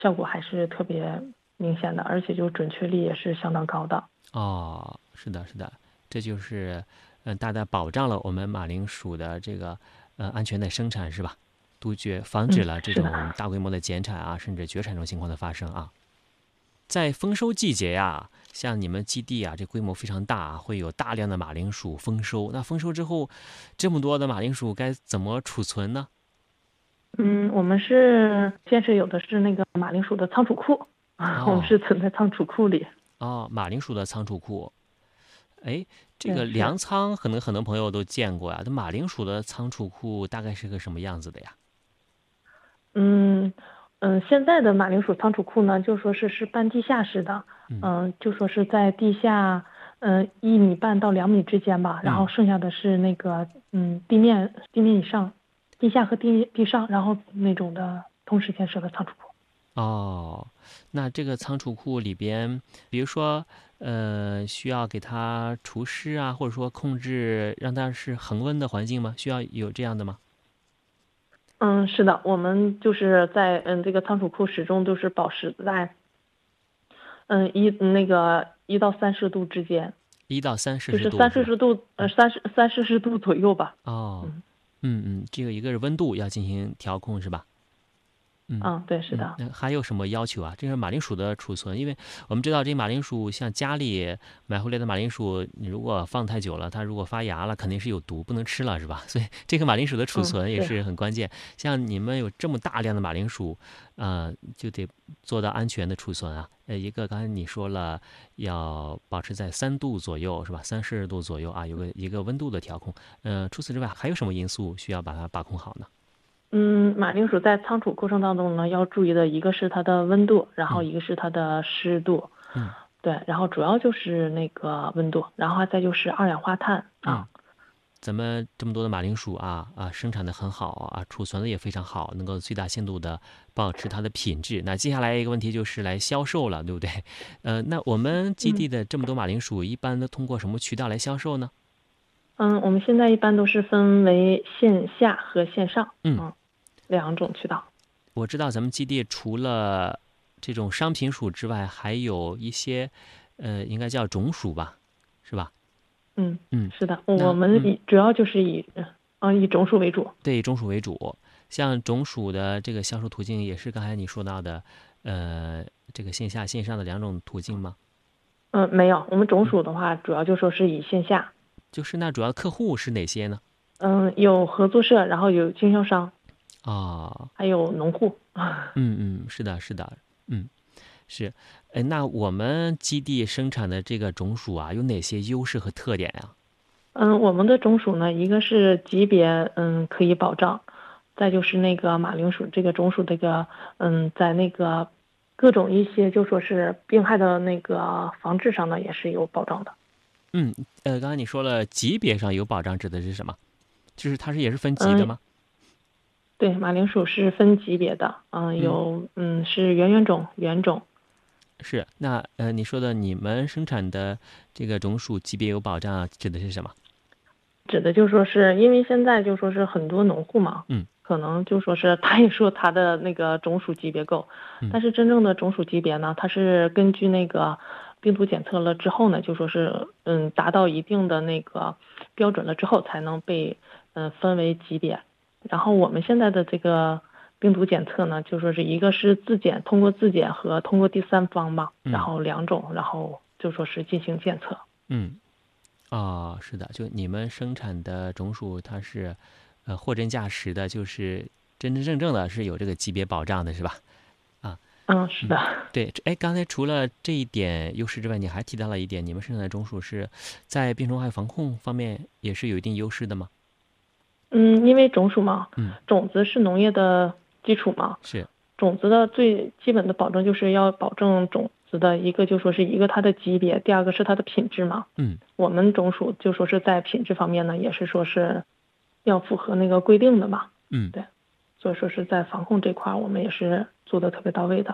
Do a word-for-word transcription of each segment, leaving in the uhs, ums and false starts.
效果还是特别明显的，而且就准确率也是相当高的。 哦，是的，是的，这就是嗯、呃大大保障了我们马铃薯的这个呃安全的生产是吧？杜绝防止嗯， 了这是的。 种大规模的减产啊，甚至绝产这种情况的发生啊。在丰收季节呀，像你们基地啊，这规模非常大啊，会有大量的马铃薯丰收。那丰收之后，这么多的马铃薯该怎么储存呢？ 嗯，我们是现是有的是那个马铃薯的仓储库啊，我们哦是存在仓储库里。 哦，马铃薯的仓储库。哎，这对， 个是。 粮仓可能很多朋友都见过呀，这马铃薯的仓储库大概是个什么样子的呀？ 嗯嗯，现在的马铃薯仓储库呢，就说是是半地下室的。 嗯嗯，就说是在地下，嗯一米半到两米之间吧，然后嗯。 剩下的是那个嗯地面地面以上，地下和地地上，然后那种的同时建设的仓储库。 哦，那这个仓储库里边，比如说，呃，需要给它除湿啊，或者说控制让它是恒温的环境吗？需要有这样的吗？ 嗯，是的，我们就是在嗯这个仓储库始终都是保持在嗯一那个一到三十度之间， 一到三摄就是氏度是吧？ 三摄氏度呃三十三摄氏度左右吧。 哦， 嗯嗯嗯，这个一个是温度要进行调控是吧？嗯嗯，对，是嗯， 的。 那还有什么要求啊？这是马铃薯的储存，因为我们知道这马铃薯，像家里买回来的马铃薯，你如果放太久了，它如果发芽了，肯定是有毒，不能吃了，是吧？所以这个马铃薯的储嗯，是。 存也是很关键。像你们有这么大量的马铃薯，呃，就得做到安全的储存啊。呃，一个刚才你说了，要保持在三度左右，是吧？三摄氏度左右啊，有个一个温度的调控。呃，除此之外，还有什么因素需要把它把控好呢？ 嗯，马铃薯在仓储过程当中呢，要注意的一个是它的温度，然后嗯一个是它的湿度。 嗯对，然后主要就是那个温度，然后再就是二氧化碳嗯。 啊。 咱们这么多的马铃薯啊啊，生产的很好啊，储存的也非常好，能够最大限度的保持它的品质。那接下来一个问题就是来销售了，对不对？呃，那我们基嗯地的这么多马铃薯，一般都通过什么渠道来销售呢？ 嗯，我们现在一般都是分为线下和线上， 嗯， 嗯，两种渠道。 我知道咱们基地除了这种商品薯之外，还有一些，呃，应该叫种薯吧，是吧？ 嗯， 嗯， 是的，我那嗯， 们以主要就是以嗯以种薯为主。 对种薯为主，像种薯的这个销售途径也是刚才你说到的，呃，这个线下线上的两种途径吗？ 嗯，没有，我们种嗯， 薯的话，主要就说是以线下。 就是那主要客户是哪些呢？ 嗯，有合作社，然后有经销商， 啊， 还有农户。 嗯嗯，是的，是的，嗯是，哎，那我们基地生产的这个种薯啊，有哪些优势和特点呀？ 嗯，我们的种薯呢，一个是级别，嗯，可以保障，再就是那个马铃薯这个种薯这个，嗯，在那个各种一些就说是病害的那个防治上呢，也是有保障的。 嗯，呃，刚才你说了级别上有保障，指的是什么？就是它是也是分级的嗯， 吗？ 对，马铃薯是分级别的，嗯， 嗯， 有嗯是圆圆种、圆种。 是。那呃，你说的你们生产的这个种薯级别有保障，指的是什么？ 指的就说是因为现在就说是很多农户嘛， 嗯可能就说是他也说他的那个种属级别够， 嗯但是真正的种属级别呢，它是根据那个病毒检测了之后呢，就说是嗯达到一定的那个标准了之后才能被嗯分为级别。然后我们现在的这个病毒检测呢，就说是一个是自检，通过自检和通过第三方嘛，然嗯后两种，然后就说是进行检测。 嗯。哦，是的，就你们生产的种薯，它是，呃，货真价实的，就是真真正正的是有这个级别保障的，是吧？啊， 嗯，是嗯， 的。 对，哎，刚才除了这一点优势之外，你还提到了一点，你们生产的种薯是在病虫害防控方面也是有一定优势的吗？ 嗯，因为种属嘛， 嗯， 种子是农业的基础嘛， 是， 种子的最基本的保证就是要保证种子的一个就说是一个它的级别，第二个是它的品质嘛。 嗯我们种属就说是在品质方面呢，也是说是要符合那个规定的嘛。 嗯。 对，所以说是在防控这块儿，我们也是做的特别到位的。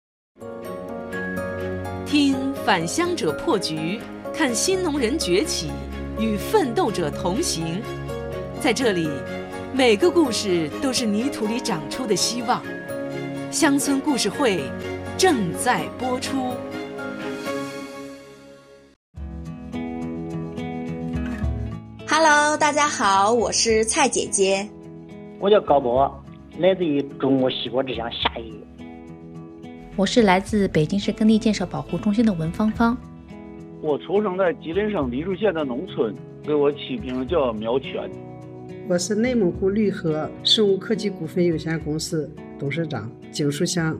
听返乡者破局，看新农人崛起，与奋斗者同行。在这里，每个故事都是泥土里长出的希望。 乡村故事会正在播出。 Hello， 大家好，我是蔡姐姐。 我叫高博，来自于中国西国之乡夏邑。 我是来自北京市耕地建设保护中心的文芳芳。 我出生在吉林省黎树县的农村，给我起名叫苗全。 我是内蒙古绿河生物科技股份有限公司董事长景书香。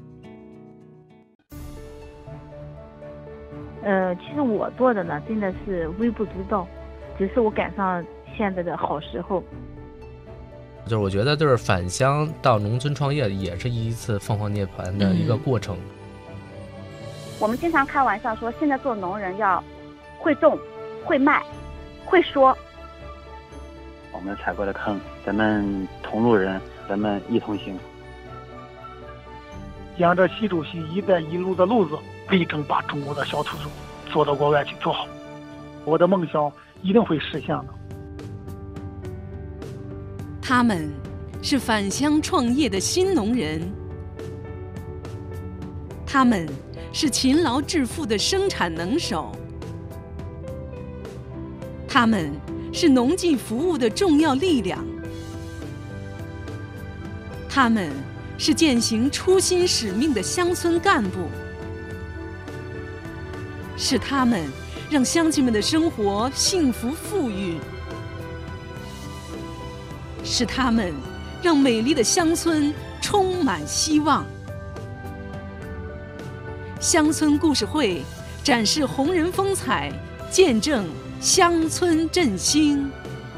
呃，其实我做的呢，真的是微不足道，只是我赶上现在的好时候。 就是我觉得，就是返乡到农村创业，也是一次凤凰涅槃的一个过程。嗯、 我们经常开玩笑说，现在做农人要会种、会卖、会说。 我们踩过的坑，咱们同路人，咱们一同行。 沿着习主席“一带一路”的路子，力争把中国的小土豆做到国外去做好。我的梦想一定会实现的。 他们是返乡创业的新农人，他们是勤劳致富的生产能手，他们是农技服务的重要力量，他们是践行初心使命的乡村干部，是他们让乡亲们的生活幸福富裕，是他们让美丽的乡村充满希望。乡村故事会展示红人风采，见证乡村振兴。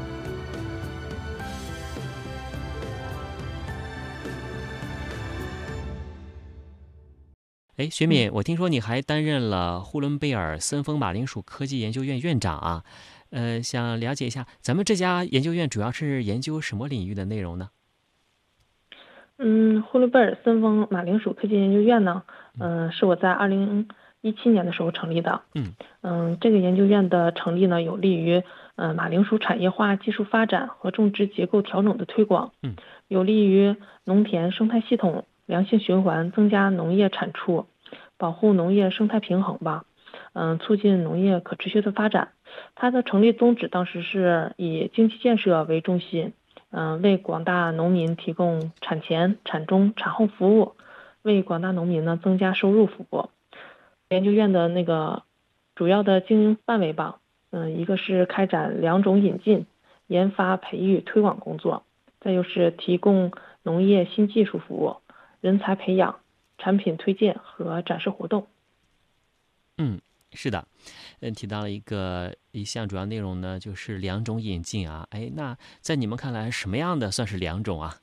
哎，学敏，我听说你还担任了呼伦贝尔森丰马铃薯科技研究院院长啊，呃，想了解一下，咱们这家研究院主要是研究什么领域的内容呢？ 嗯，呼伦贝尔森丰马铃薯科技研究院呢，嗯、呃，是我在二零一七年的时候成立的。 嗯嗯，这个研究院的成立呢，有利于呃马铃薯产业化技术发展和种植结构调整的推广， 嗯， 有利于农田生态系统良性循环，增加农业产出，保护农业生态平衡吧，嗯、呃，促进农业可持续的发展。它的成立宗旨当时是以经济建设为中心，嗯、呃，为广大农民提供产前、产中、产后服务，为广大农民呢增加收入服务。研究院的那个主要的经营范围吧，嗯、呃，一个是开展两种引进、研发、培育、推广工作，再就是提供农业新技术服务、人才培养、产品推荐和展示活动。 嗯，是的，嗯，提到了一个一项主要内容呢，就是两种引进啊。哎，那在你们看来，什么样的算是两种啊？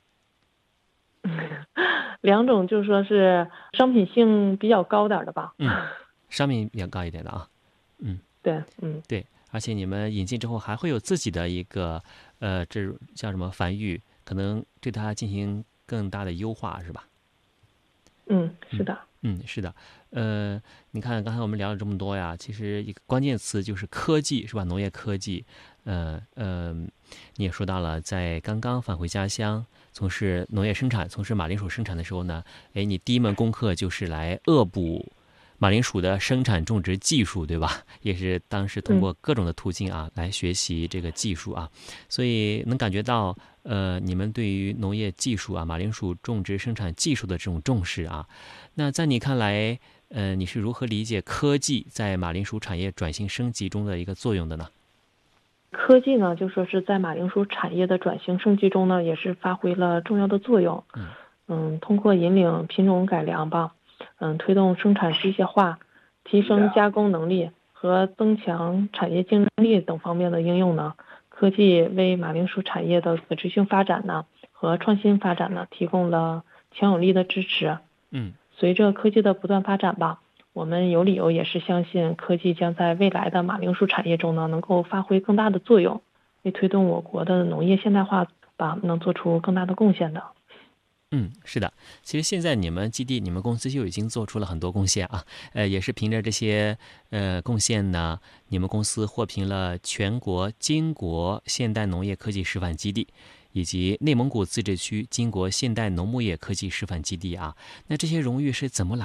两种就是说是商品性比较高点的吧。 嗯，商品比较高一点的啊。嗯， 对，嗯， 对，而且你们引进之后还会有自己的一个呃，这叫什么繁育，可能对它进行更大的优化，是吧？ 嗯，是的。 嗯，是的，呃，你看刚才我们聊了这么多呀，其实一个关键词就是科技，是吧？农业科技，呃呃，你也说到了，在刚刚返回家乡从事农业生产、从事马铃薯生产的时候呢，哎，你第一门功课就是来恶补马铃薯的生产种植技术，对吧？也是当时通过各种的途径啊、嗯、来学习这个技术啊，所以能感觉到呃你们对于农业技术啊、马铃薯种植生产技术的这种重视啊。那在你看来，呃，你是如何理解科技在马铃薯产业转型升级中的一个作用的呢？ 科技呢，就说是在马铃薯产业的转型升级中呢，也是发挥了重要的作用。 嗯嗯，通过引领品种改良吧，嗯，推动生产机械化，提升加工能力和增强产业竞争力等方面的应用呢，科技为马铃薯产业的可持续性发展呢和创新发展呢提供了强有力的支持。 嗯。 随着科技的不断发展吧，我们有理由也是相信科技将在未来的马铃薯产业中呢，能够发挥更大的作用，为推动我国的农业现代化吧，能做出更大的贡献的。 嗯，是的，其实现在你们基地、你们公司就已经做出了很多贡献啊，呃，也是凭着这些呃贡献呢，你们公司获评了全国金国现代农业科技示范基地， 以及内蒙古自治区金国现代农牧业科技示范基地啊。那这些荣誉是怎么来